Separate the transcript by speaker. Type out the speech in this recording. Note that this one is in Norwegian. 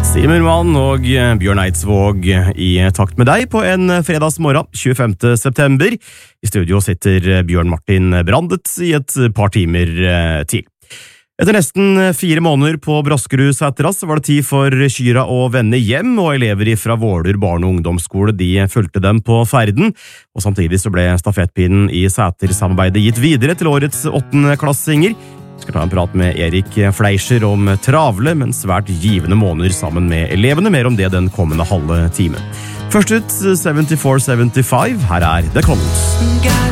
Speaker 1: Simmermann og Bjørn Eidsvåg i takt med deg på en fredagsmorgen 25. september. I studio sitter Bjørn Martin Brandet i et par timer til. Etter nesten 4 måneder på Braskerud Sætras var det tid for Kyra å vende hjem, og elever fra Våler barne- og ungdomsskole de fulgte dem på ferden. Og samtidig så ble stafettpinnen i Sæter-samarbeidet gitt videre til årets 8.-klassinger. Vi skal ta en prat med Erik Fleischer om travle, men svært givende måneder sammen med elevene. Mer om det den kommende halve timen. Først ut 74-75, her er The Colors.